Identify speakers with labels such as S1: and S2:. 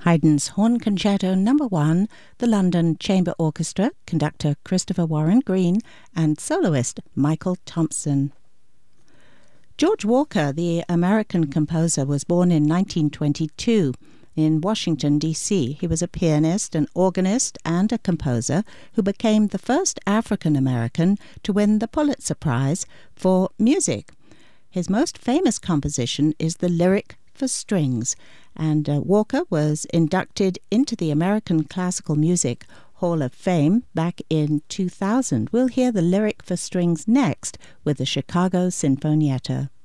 S1: Haydn's Horn Concerto No. 1, the London Chamber Orchestra, conductor Christopher Warren Green, and soloist Michael Thompson. George Walker, the American composer, was born in 1922 in Washington, D.C. He was a pianist, an organist, and a composer who became the first African-American to win the Pulitzer Prize for music. His most famous composition is the Lyric for Strings, and Walker was inducted into the American Classical Music Hall of Fame back in 2000. We'll hear the Lyric for Strings next with the Chicago Sinfonietta.